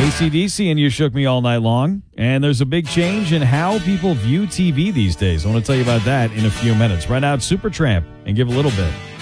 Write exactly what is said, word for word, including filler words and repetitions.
A C D C and You Shook Me All Night Long. And there's a big change in how people view T V these days. I want to tell you about that in a few minutes. Right now, it's Supertramp and Give a Little Bit.